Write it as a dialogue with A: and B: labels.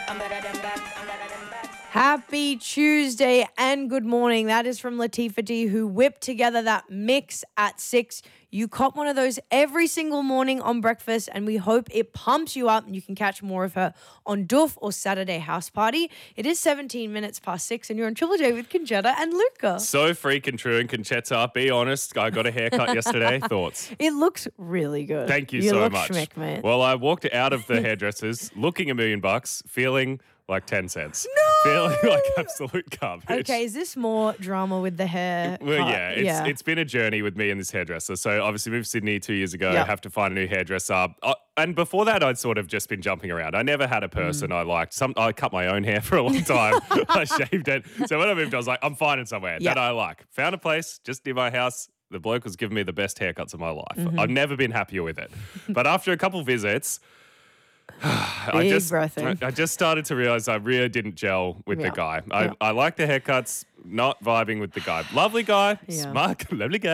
A: Happy Tuesday and good morning. That is from Latifah D, who whipped together that mix at 6. You cop one of those every single morning on breakfast, and we hope it pumps you up and you can catch more of her on Doof or Saturday House Party. It is 17 minutes past 6, and you're on Triple J with Conchetta and Luca.
B: So freaking true. And Conchetta, be honest, I got a haircut yesterday. Thoughts?
A: It looks really good.
B: Thank you
A: so
B: so
A: look
B: much.
A: Schmick, mate.
B: Well, I walked out of the hairdressers looking $1 million, feeling like 10 cents.
A: No!
B: Feeling like absolute garbage.
A: Okay, is this more drama with the hair?
B: Well,
A: cut?
B: yeah, it's been a journey with me and this hairdresser. So obviously moved to Sydney 2 years ago,
A: Yep.
B: have to find a new hairdresser. And before that, I'd sort of just been jumping around. I never had a person I liked. I cut my own hair for a long time. I shaved it. So when I moved, I was like, I'm finding somewhere that I like. Found a place just near my house. The bloke was giving me the best haircuts of my life. I've never been happier with it. But after a couple visits, I just started to realize I really didn't gel with the guy. I like the haircuts, not vibing with the guy. Lovely guy, smart, lovely guy.